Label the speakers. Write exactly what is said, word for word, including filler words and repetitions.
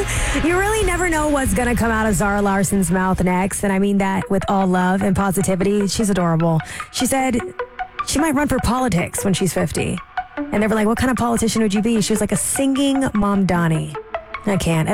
Speaker 1: You really never know what's going to come out of Zara Larson's mouth next. And I mean that with all love and positivity. She's adorable. She said she might run for politics when she's fifty. And they were like, what kind of politician would you be? She was like a singing Mom Donnie. I can't.